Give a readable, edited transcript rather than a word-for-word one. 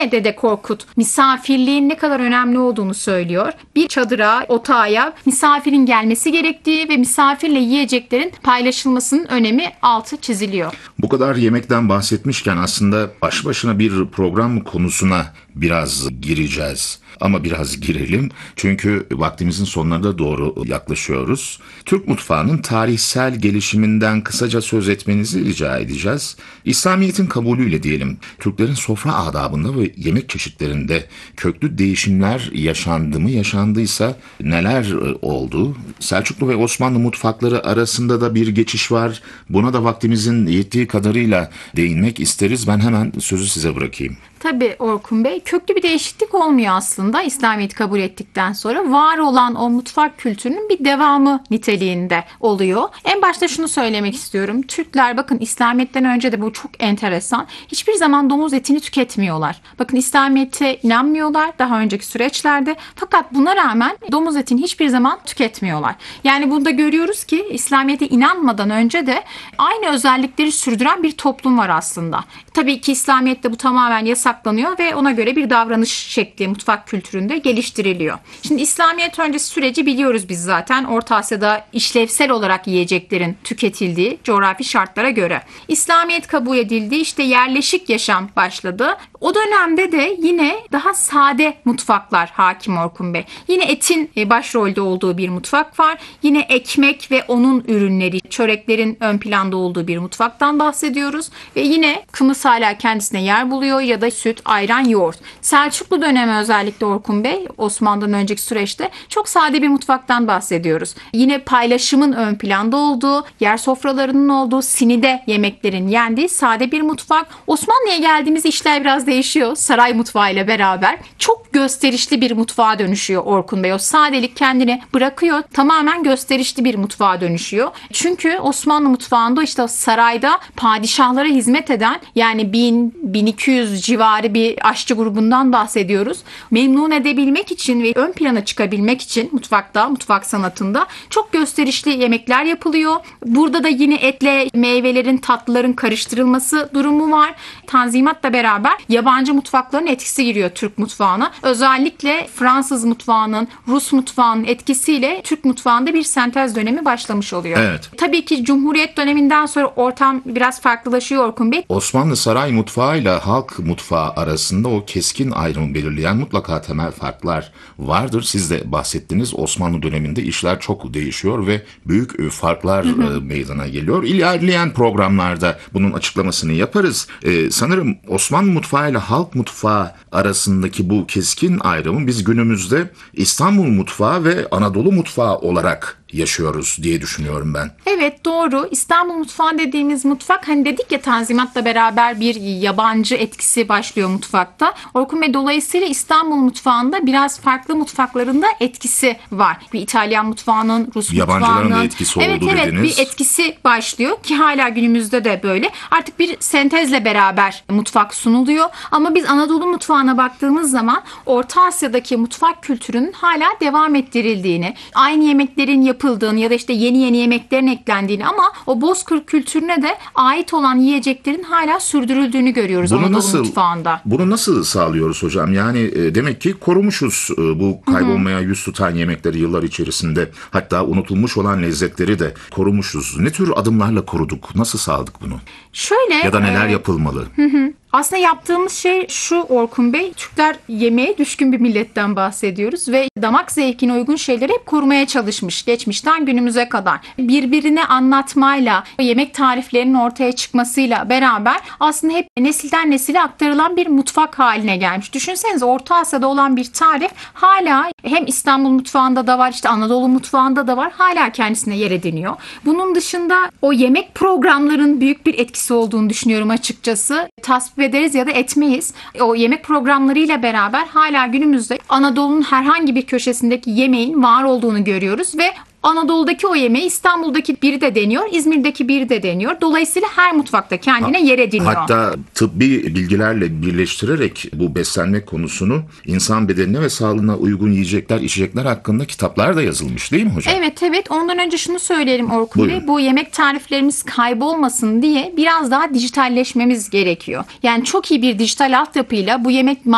Dede Korkut misafirliğin ne kadar önemli olduğunu söylüyor. Bir çadıra, otağa misafirin gelmesi gerektiği ve misafirle yiyeceklerin paylaşılmasının önemi altı çiziliyor. Bu kadar yemekten bahsetmişken aslında baş başına bir program konusuna biraz gireceğiz. Ama biraz girelim çünkü vaktimizin sonlarına doğru yaklaşıyoruz. Türk mutfağının tarihsel gelişiminden kısaca söz etmenizi rica edeceğiz. İslamiyet'in kabulüyle diyelim, Türklerin sofra adabında ve yemek çeşitlerinde köklü değişimler yaşandı mı, yaşandıysa neler oldu? Selçuklu ve Osmanlı mutfakları arasında da bir geçiş var. Buna da vaktimizin yettiği kadarıyla değinmek isteriz. Ben hemen sözü size bırakayım. Tabii Orkun Bey, köklü bir değişiklik olmuyor aslında İslamiyet'i kabul ettikten sonra. Var olan o mutfak kültürünün bir devamı niteliğinde oluyor. En başta şunu söylemek istiyorum. Türkler bakın İslamiyet'ten önce de bu çok enteresan. Hiçbir zaman domuz etini tüketmiyorlar. Bakın İslamiyet'e inanmıyorlar daha önceki süreçlerde. Fakat buna rağmen domuz etini hiçbir zaman tüketmiyorlar. Yani burada görüyoruz ki İslamiyet'e inanmadan önce de aynı özellikleri sürdüren bir toplum var aslında. Tabii ki İslamiyet'te bu tamamen yasaklanıyor ve ona göre bir davranış şekli mutfak kültüründe geliştiriliyor. Şimdi İslamiyet öncesi süreci biliyoruz biz zaten. Orta Asya'da işlevsel olarak yiyeceklerin tüketildiği coğrafi şartlara göre. İslamiyet kabul edildi, işte yerleşik yaşam başladı. O dönemde de yine daha sade mutfaklar hakim Orkun Bey. Yine etin başrolde olduğu bir mutfak var. Yine ekmek ve onun ürünleri, çöreklerin ön planda olduğu bir mutfaktan bahsediyoruz. Ve yine kımız hala kendisine yer buluyor ya da süt, ayran, yoğurt. Selçuklu dönemi özellikle Orkun Bey, Osmanlı'dan önceki süreçte çok sade bir mutfaktan bahsediyoruz. Yine paylaşımın ön planda olduğu, yer sofralarının olduğu, sinide yemeklerin yendiği sade bir mutfak. Osmanlı'ya geldiğimizde işler biraz değişiyor. Saray mutfağı ile beraber çok gösterişli bir mutfağa dönüşüyor Orkun Bey. O sadelik kendini bırakıyor. Tamamen gösterişli bir mutfağa dönüşüyor. Çünkü Osmanlı mutfağında işte o sarayda padişahlara hizmet eden, yani 1000-1200 civarı bir aşçı grubundan bahsediyoruz. Memnun edebilmek için ve ön plana çıkabilmek için mutfakta, mutfak sanatında çok gösterişli yemekler yapılıyor. Burada da yine etle meyvelerin, tatlıların karıştırılması durumu var. Tanzimatla beraber yabancı mutfakların etkisi giriyor Türk mutfağına. Özellikle Fransız mutfağının, Rus mutfağının etkisiyle Türk mutfağında bir sentez dönemi başlamış oluyor. Evet. Tabii ki Cumhuriyet döneminden sonra ortam biraz farklılaşıyor Orkun Bey. Osmanlı saray mutfağıyla halk mutfağı arasında o keskin ayrımı belirleyen mutlaka temel farklar vardır. Siz de bahsettiniz, Osmanlı döneminde işler çok değişiyor ve büyük farklar meydana geliyor. İlerleyen programlarda bunun açıklamasını yaparız. Sanırım Osmanlı mutfağı ile halk mutfağı arasındaki bu keskin ayrımı biz günümüzde İstanbul mutfağı ve Anadolu mutfağı olarak yaşıyoruz diye düşünüyorum ben. Evet, doğru. İstanbul mutfağı dediğimiz mutfak, hani dedik ya, Tanzimat'la beraber bir yabancı etkisi başlıyor mutfakta. Orkun Bey, dolayısıyla İstanbul mutfağında biraz farklı mutfaklarında etkisi var. Bir İtalyan mutfağının, Rus Yabancıların mutfağının. da etkisi oldu dediniz. Evet, bir etkisi başlıyor ki hala günümüzde de böyle. Artık bir sentezle beraber mutfak sunuluyor. Ama biz Anadolu mutfağına baktığımız zaman Orta Asya'daki mutfak kültürünün hala devam ettirildiğini, aynı yemeklerin yapıldığını ya da işte yeni yemeklerin eklendiğini ama o Bozkır kültürüne de ait olan yiyeceklerin hala sürdürüldüğünü görüyoruz Anadolu mutfağında. Bunu nasıl sağlıyoruz hocam? Yani demek ki korumuşuz bu kaybolmaya yüz tutan yemekleri yıllar içerisinde. Hatta unutulmuş olan lezzetleri de korumuşuz. Ne tür adımlarla koruduk? Nasıl sağladık bunu? Şöyle, ya da neler yapılmalı? Aslında yaptığımız şey şu Orkun Bey, Türkler yemeğe düşkün bir milletten bahsediyoruz ve damak zevkine uygun şeyleri hep korumaya çalışmış geçmişten günümüze kadar. Birbirine anlatmayla, yemek tariflerinin ortaya çıkmasıyla beraber aslında hep nesilden nesile aktarılan bir mutfak haline gelmiş. Düşünsenize, Orta Asya'da olan bir tarif hala hem İstanbul mutfağında da var, işte Anadolu mutfağında da var, hala kendisine yer ediniyor. Bunun dışında o yemek programlarının büyük bir etkisi olduğunu düşünüyorum açıkçası. Tasvip ederiz ya da etmeyiz. O yemek programlarıyla beraber hala günümüzde Anadolu'nun herhangi bir köşesindeki yemeğin var olduğunu görüyoruz ve Anadolu'daki o yemeği İstanbul'daki biri de deniyor, İzmir'deki biri de deniyor. Dolayısıyla her mutfakta kendine yer ediniyor. Hatta tıbbi bilgilerle birleştirerek bu beslenme konusunu, insan bedenine ve sağlığına uygun yiyecekler, içecekler hakkında kitaplar da yazılmış değil mi hocam? Evet. Ondan önce şunu söyleyelim Orkun Buyurun. Bey. Bu yemek tariflerimiz kaybolmasın diye biraz daha dijitalleşmemiz gerekiyor. Yani çok iyi bir dijital altyapıyla bu yemek